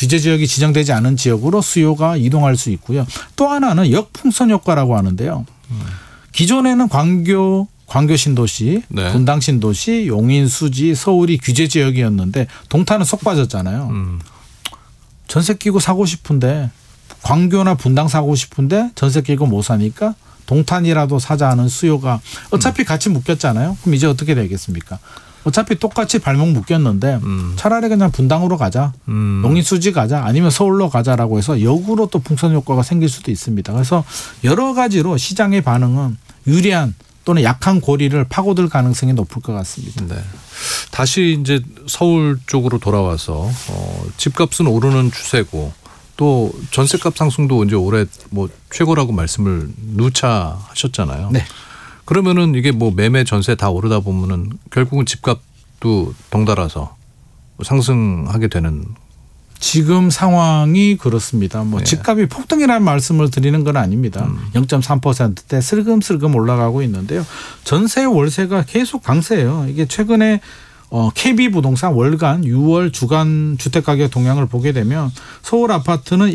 규제 지역이 지정되지 않은 지역으로 수요가 이동할 수 있고요. 또 하나는 역풍선 효과라고 하는데요. 기존에는 광교 신도시, 네. 분당 신도시, 용인, 수지, 서울이 규제 지역이었는데 동탄은 속 빠졌잖아요. 전세 끼고 사고 싶은데 광교나 분당 사고 싶은데 전세 끼고 못 사니까 동탄이라도 사자 하는 수요가 어차피 같이 묶였잖아요. 그럼 이제 어떻게 되겠습니까? 어차피 똑같이 발목 묶였는데 차라리 그냥 분당으로 가자. 용인 수지 가자. 아니면 서울로 가자라고 해서 역으로 또 풍선 효과가 생길 수도 있습니다. 그래서 여러 가지로 시장의 반응은 유리한 또는 약한 고리를 파고들 가능성이 높을 것 같습니다. 네. 다시 이제 서울 쪽으로 돌아와서 집값은 오르는 추세고 또 전세값 상승도 이제 올해 뭐 최고라고 말씀을 누차 하셨잖아요. 네. 그러면은 이게 뭐 매매 전세 다 오르다 보면은 결국은 집값도 덩달아서 상승하게 되는. 지금 상황이 그렇습니다. 뭐 네. 집값이 폭등이라는 말씀을 드리는 건 아닙니다. 0.3%대 슬금슬금 올라가고 있는데요. 전세 월세가 계속 강세예요. 이게 최근에 KB 부동산 월간 6월 주간 주택가격 동향을 보게 되면 서울 아파트는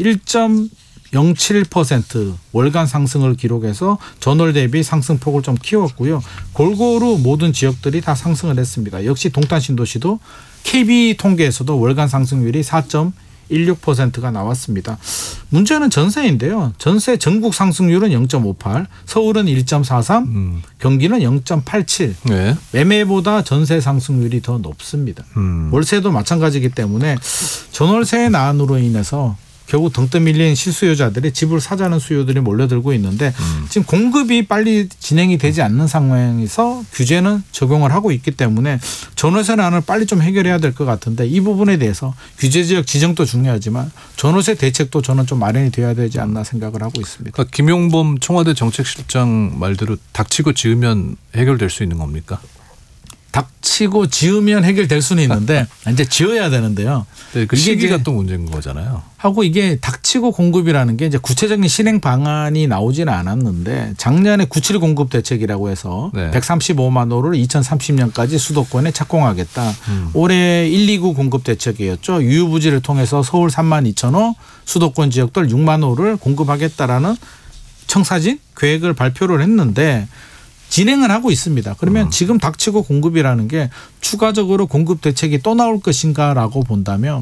1.07% 월간 상승을 기록해서 전월 대비 상승폭을 좀 키웠고요. 골고루 모든 지역들이 다 상승을 했습니다. 역시 동탄 신도시도 KB 통계에서도 월간 상승률이 4.16%가 나왔습니다. 문제는 전세인데요. 전세 전국 상승률은 0.58, 서울은 1.43, 경기는 0.87. 네. 매매보다 전세 상승률이 더 높습니다. 월세도 마찬가지이기 때문에 전월세 난으로 인해서 결국 등 떠밀린 실수요자들이 집을 사자는 수요들이 몰려들고 있는데 지금 공급이 빨리 진행이 되지 않는 상황에서 규제는 적용을 하고 있기 때문에 전월세 난을 빨리 좀 해결해야 될 것 같은데 이 부분에 대해서 규제 지역 지정도 중요하지만 전월세 대책도 저는 좀 마련이 돼야 되지 않나 생각을 하고 있습니다. 그러니까 김용범 청와대 정책실장 말대로 닥치고 지으면 해결될 수 있는 겁니까? 닥치고 지으면 해결될 수는 있는데 이제 지어야 되는데요. 네, 그 시기가 또 문제인 거잖아요. 하고 이게 닥치고 공급이라는 게 이제 구체적인 실행 방안이 나오지는 않았는데 작년에 97 공급 대책이라고 해서 네. 135만 호를 2030년까지 수도권에 착공하겠다. 올해 129 공급 대책이었죠. 유유부지를 통해서 서울 3만 2천 호, 수도권 지역들 6만 호를 공급하겠다라는 청사진 계획을 발표를 했는데 진행을 하고 있습니다. 그러면 지금 닥치고 공급이라는 게 추가적으로 공급 대책이 또 나올 것인가라고 본다면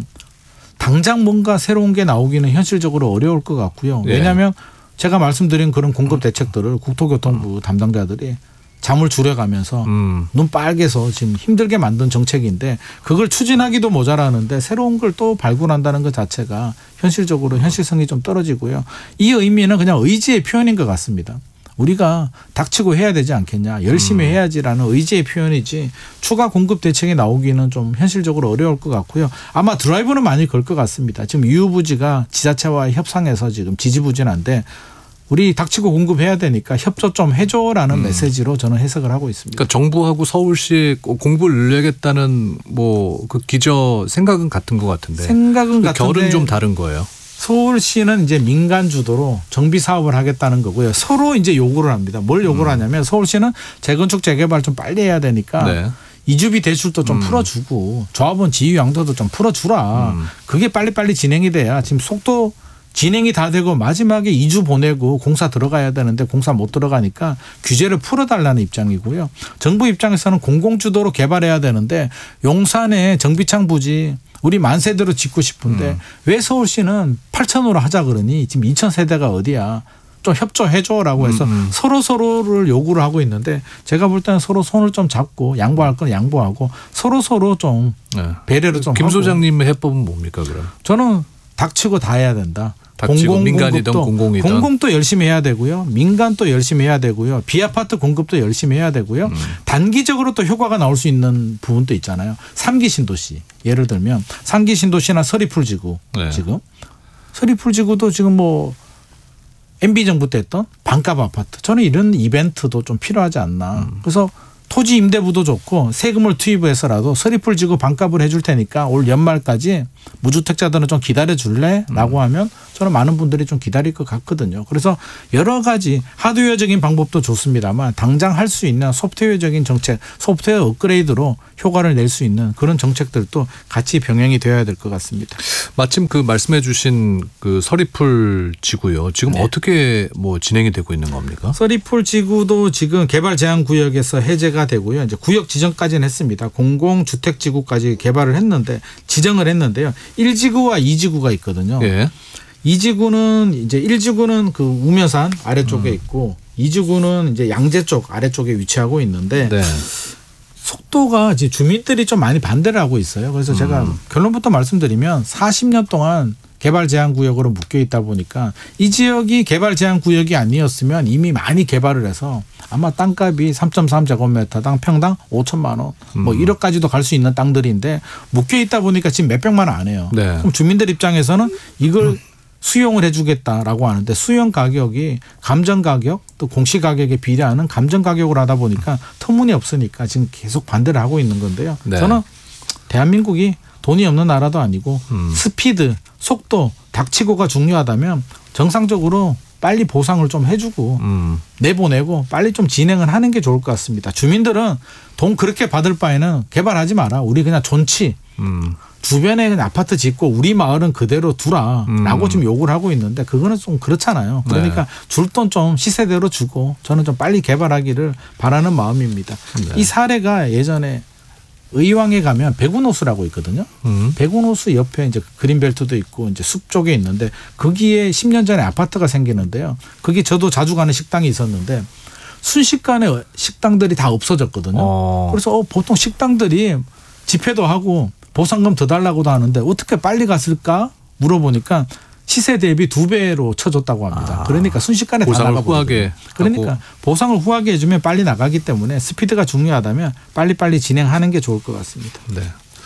당장 뭔가 새로운 게 나오기는 현실적으로 어려울 것 같고요. 왜냐하면 제가 말씀드린 그런 공급 대책들을 국토교통부 담당자들이 잠을 줄여가면서 눈 빨개서 지금 힘들게 만든 정책인데 그걸 추진하기도 모자라는데 새로운 걸 또 발굴한다는 것 자체가 현실적으로 현실성이 좀 떨어지고요. 이 의미는 그냥 의지의 표현인 것 같습니다. 우리가 닥치고 해야 되지 않겠냐. 열심히 해야지라는 의지의 표현이지 추가 공급 대책이 나오기는 좀 현실적으로 어려울 것 같고요. 아마 드라이브는 많이 걸 것 같습니다. 지금 유후부지가 지자체와 협상해서 지금 지지부진한데 우리 닥치고 공급해야 되니까 협조 좀 해줘라는 메시지로 저는 해석을 하고 있습니다. 그러니까 정부하고 서울시 공급을 늘려야겠다는 뭐 그 기저 생각은 같은 것 같은데. 생각은 그 같은데 결은 좀 다른 거예요. 서울시는 이제 민간 주도로 정비 사업을 하겠다는 거고요. 서로 이제 요구를 합니다. 뭘 요구를 하냐면 서울시는 재건축 재개발 좀 빨리 해야 되니까 네. 이주비 대출도 좀 풀어주고 조합원 지위 양도도 좀 풀어주라. 그게 빨리빨리 진행이 돼야 지금 속도 진행이 다 되고 마지막에 이주 보내고 공사 들어가야 되는데 공사 못 들어가니까 규제를 풀어달라는 입장이고요. 정부 입장에서는 공공주도로 개발해야 되는데 용산에 정비창 부지 우리 만세대로 짓고 싶은데 왜 서울시는 8,000호로 하자 그러니 지금 2,000세대가 어디야. 좀 협조해줘라고 해서 서로를 요구를 하고 있는데 제가 볼 때는 서로 손을 좀 잡고 양보할 건 양보하고 서로 좀 배려를 좀 김 하고. 소장님의 해법은 뭡니까 그럼? 저는 닥치고 다 해야 된다. 닥치고 민간이든 공공이든. 공공도 열심히 해야 되고요. 민간도 열심히 해야 되고요. 비아파트 공급도 열심히 해야 되고요. 단기적으로 또 효과가 나올 수 있는 부분도 있잖아요. 3기 신도시. 예를 들면 3기 신도시나 서리풀지구 지금. 서리풀지구도 지금 뭐 MB정부 때 했던 반값 아파트. 저는 이런 이벤트도 좀 필요하지 않나. 그래서 토지 임대부도 좋고 세금을 투입해서라도 서리풀 지고 반값을 해줄 테니까 올 연말까지 무주택자들은 좀 기다려줄래? 라고 하면 저는 많은 분들이 좀 기다릴 것 같거든요. 그래서 여러 가지 하드웨어적인 방법도 좋습니다만 당장 할 수 있는 소프트웨어적인 정책, 소프트웨어 업그레이드로 효과를 낼 수 있는 그런 정책들도 같이 병행이 되어야 될 것 같습니다. 마침 그 말씀해 주신 그 서리풀 지구요. 지금 네. 어떻게 뭐 진행이 되고 있는 겁니까? 서리풀 지구도 지금 개발 제한 구역에서 해제가 되고요. 이제 구역 지정까지는 했습니다. 공공주택 지구까지 개발을 했는데 지정을 했는데요. 1지구와 2지구가 있거든요. 예. 2지구는 이제 1지구는 그 우면산 아래쪽에 있고 2지구는 이제 양재 쪽 아래쪽에 위치하고 있는데 네. 속도가 이제 주민들이 좀 많이 반대를 하고 있어요. 그래서 제가 결론부터 말씀드리면 40년 동안 개발 제한 구역으로 묶여 있다 보니까 이 지역이 개발 제한 구역이 아니었으면 이미 많이 개발을 해서 아마 땅값이 3.3제곱미터당 평당 5천만 원, 뭐 1억까지도 갈 수 있는 땅들인데 묶여 있다 보니까 지금 몇백만 원 안 해요. 네. 그럼 주민들 입장에서는 이걸 수용을 해주겠다라고 하는데 수용 가격이 감정 가격 또 공시 가격에 비례하는 감정 가격으로 하다 보니까 터무니없으니까 지금 계속 반대를 하고 있는 건데요. 네. 저는 대한민국이 돈이 없는 나라도 아니고 스피드, 속도, 닥치고가 중요하다면 정상적으로 빨리 보상을 좀 해주고 내보내고 빨리 좀 진행을 하는 게 좋을 것 같습니다. 주민들은 돈 그렇게 받을 바에는 개발하지 마라. 우리 그냥 존치. 주변에 그냥 아파트 짓고 우리 마을은 그대로 두라라고 지금 요구를 하고 있는데 그거는 좀 그렇잖아요. 그러니까 네. 줄 돈 좀 시세대로 주고 저는 좀 빨리 개발하기를 바라는 마음입니다. 네. 이 사례가 예전에 의왕에 가면 백운호수라고 있거든요. 백운호수 옆에 이제 그린벨트도 있고 이제 숲 쪽에 있는데 거기에 10년 전에 아파트가 생기는데요. 거기 저도 자주 가는 식당이 있었는데 순식간에 식당들이 다 없어졌거든요. 그래서 보통 식당들이 집회도 하고 보상금 더 달라고도 하는데 어떻게 빨리 갔을까 물어보니까 시세 대비 2배로 쳐줬다고 합니다. 그러니까 순식간에 다 보상을 나가버리거든요. 후하게 그러니까 하고. 보상을 후하게 해주면 빨리 나가기 때문에 스피드가 중요하다면 빨리빨리 진행하는 게 좋을 것 같습니다. 네.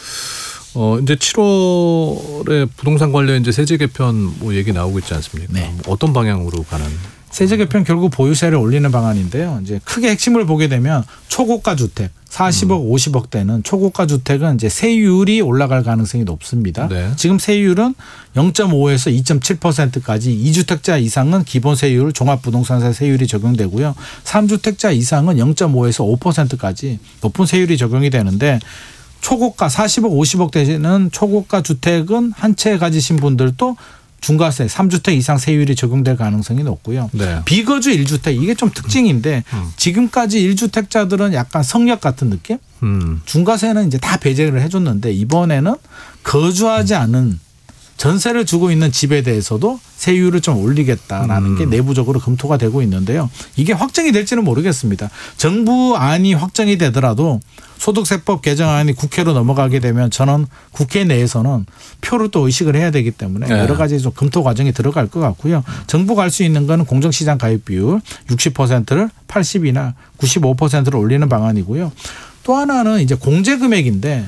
이제 7월에 부동산 관련 이제 세제 개편 뭐 얘기 나오고 있지 않습니까? 네. 뭐 어떤 방향으로 가는? 세제 개편 결국 보유세를 올리는 방안인데요. 이제 크게 핵심을 보게 되면 초고가 주택 40억, 50억 대는 초고가 주택은 이제 세율이 올라갈 가능성이 높습니다. 네. 지금 세율은 0.5에서 2.7%까지 2주택자 이상은 기본 세율 종합부동산세 세율이 적용되고요. 3주택자 이상은 0.5에서 5%까지 높은 세율이 적용이 되는데 초고가 40억, 50억 대는 초고가 주택은 한 채 가지신 분들도 중과세 3주택 이상 세율이 적용될 가능성이 높고요. 네. 비거주 1주택 이게 좀 특징인데 지금까지 1주택자들은 약간 성역 같은 느낌? 중과세는 이제 다 배제를 해줬는데 이번에는 거주하지 않은 전세를 주고 있는 집에 대해서도 세율을 좀 올리겠다라는 게 내부적으로 검토가 되고 있는데요. 이게 확정이 될지는 모르겠습니다. 정부안이 확정이 되더라도 소득세법 개정안이 국회로 넘어가게 되면 저는 국회 내에서는 표를 또 의식을 해야 되기 때문에 네. 여러 가지 좀 검토 과정이 들어갈 것 같고요. 정부가 할 수 있는 건 공정시장 가입 비율 60%를 80이나 95%로 올리는 방안이고요. 또 하나는 이제 공제 금액인데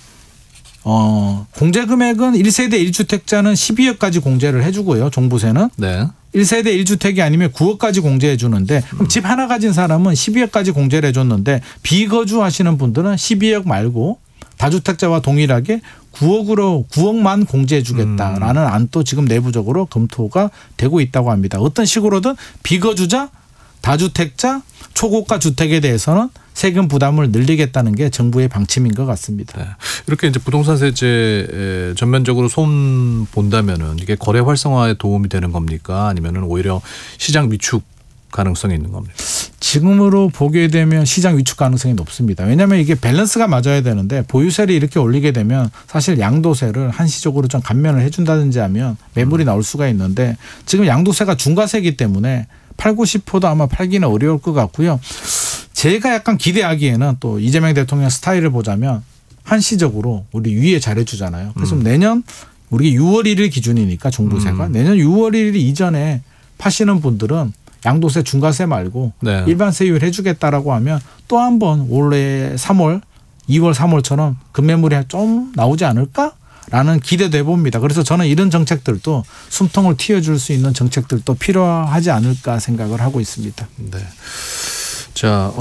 공제 금액은 1세대 1주택자는 12억까지 공제를 해주고요. 종부세는. 네. 1세대 1주택이 아니면 9억까지 공제해 주는데 그럼 집 하나 가진 사람은 12억까지 공제를 해줬는데 비거주 하시는 분들은 12억 말고 다주택자와 동일하게 9억만 공제해 주겠다라는 안도 지금 내부적으로 검토가 되고 있다고 합니다. 어떤 식으로든 비거주자, 다주택자, 초고가 주택에 대해서는 세금 부담을 늘리겠다는 게 정부의 방침인 것 같습니다. 네. 이렇게 이제 부동산 세제 전면적으로 손 본다면은 이게 거래 활성화에 도움이 되는 겁니까? 아니면은 오히려 시장 위축 가능성이 있는 겁니까? 지금으로 보게 되면 시장 위축 가능성이 높습니다. 왜냐하면 이게 밸런스가 맞아야 되는데 보유세를 이렇게 올리게 되면 사실 양도세를 한시적으로 좀 감면을 해준다든지 하면 매물이 나올 수가 있는데 지금 양도세가 중과세이기 때문에 팔고 싶어도 아마 팔기는 어려울 것 같고요. 제가 약간 기대하기에는 또 이재명 대통령 스타일을 보자면 한시적으로 우리 위에 잘해주잖아요. 그래서 내년 우리 6월 1일 기준이니까 종부세가 내년 6월 1일 이전에 파시는 분들은 양도세 중과세 말고 네. 일반 세율 해주겠다라고 하면 또 한 번 올해 3월 2월 3월처럼 급매물이 좀 나오지 않을까라는 기대도 해봅니다. 그래서 저는 이런 정책들도 숨통을 틔워줄 수 있는 정책들도 필요하지 않을까 생각을 하고 있습니다. 네. 자,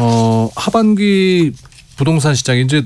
하반기 부동산 시장이 이제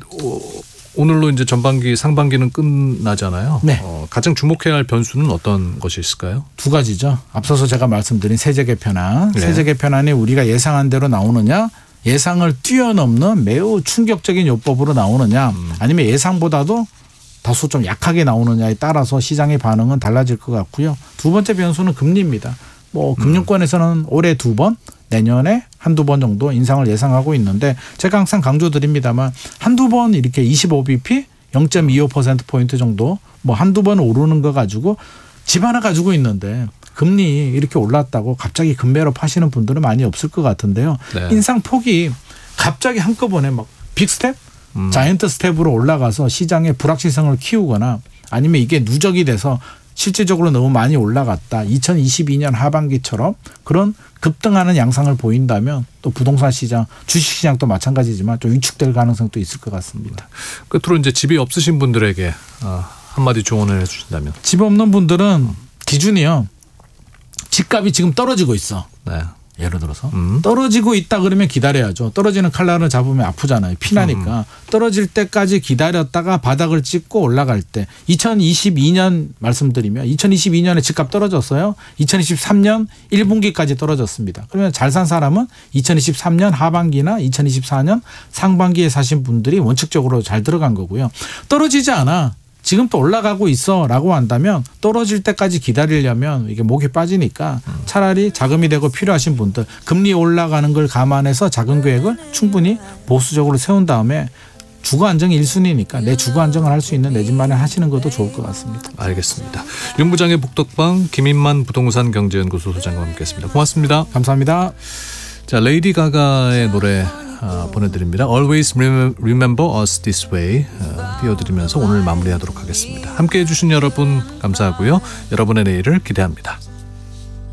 오늘로 이제 전반기 상반기는 끝나잖아요. 네. 가장 주목해야 할 변수는 어떤 것이 있을까요? 두 가지죠. 앞서서 제가 말씀드린 세제 개편안. 네. 세제 개편안이 우리가 예상한 대로 나오느냐, 예상을 뛰어넘는 매우 충격적인 요법으로 나오느냐, 아니면 예상보다도 다소 좀 약하게 나오느냐에 따라서 시장의 반응은 달라질 것 같고요. 두 번째 변수는 금리입니다. 뭐 금융권에서는 올해 2번, 내년에 한두 번 정도 인상을 예상하고 있는데 제가 항상 강조드립니다만 한두 번 이렇게 25bp 0.25%포인트 정도 뭐 한두 번 오르는 거 가지고 집 하나 가지고 있는데 금리 이렇게 올랐다고 갑자기 금매로 파시는 분들은 많이 없을 것 같은데요. 네. 인상 폭이 갑자기 한꺼번에 막 빅스텝, 자이언트 스텝으로 올라가서 시장의 불확실성을 키우거나 아니면 이게 누적이 돼서 실질적으로 너무 많이 올라갔다. 2022년 하반기처럼 그런 급등하는 양상을 보인다면 또 부동산 시장, 주식 시장도 마찬가지지만 좀 위축될 가능성도 있을 것 같습니다. 끝으로 이제 집이 없으신 분들에게 한마디 조언을 해주신다면. 집 없는 분들은 기준이요. 집값이 지금 떨어지고 있어. 네. 예를 들어서 떨어지고 있다 그러면 기다려야죠. 떨어지는 칼날을 잡으면 아프잖아요. 피나니까. 떨어질 때까지 기다렸다가 바닥을 찍고 올라갈 때 2022년 말씀드리면 2022년에 집값 떨어졌어요. 2023년 1분기까지 떨어졌습니다. 그러면 잘 산 사람은 2023년 하반기나 2024년 상반기에 사신 분들이 원칙적으로 잘 들어간 거고요. 떨어지지 않아. 지금 또 올라가고 있어 라고 한다면 떨어질 때까지 기다리려면 이게 목이 빠지니까 차라리 자금이 되고 필요하신 분들 금리 올라가는 걸 감안해서 자금 계획을 충분히 보수적으로 세운 다음에 주거 안정이 1순위니까 내 주거 안정을 할 수 있는 내 집 마련 하시는 것도 좋을 것 같습니다. 알겠습니다. 윤부장의 복덕방 김인만 부동산 경제연구소 소장과 함께했습니다. 고맙습니다. 감사합니다. 자, 레이디 가가의 노래 보내드립니다. Always Remember Us This Way 띄워드리면서 오늘 마무리하도록 하겠습니다. 함께해 주신 여러분 감사하고요. 여러분의 내일을 기대합니다.